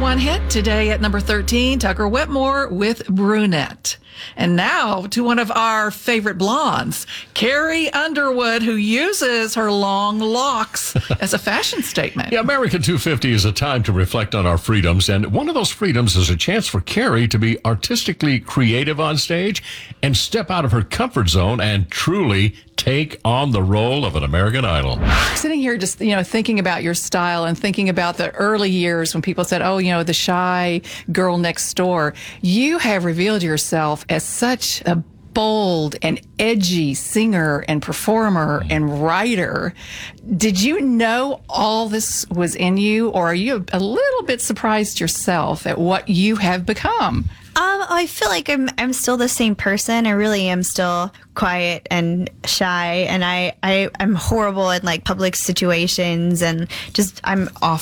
#1 hit today at number 13, Tucker Wetmore with Brunette. And now to one of our favorite blondes, Carrie Underwood, who uses her long locks as a fashion statement. Yeah, America 250 is a time to reflect on our freedoms, and one of those freedoms is a chance for Carrie to be artistically creative on stage and step out of her comfort zone and truly take on the role of an American Idol. Sitting here just, thinking about your style and thinking about the early years when people said, the shy girl next door, you have revealed yourself as such a bold and edgy singer and performer and writer. Did you know all this was in you, or are you a little bit surprised yourself at what you have become? I feel like I'm still the same person. I really am still quiet and shy, and I'm horrible in like public situations, and just I'm awful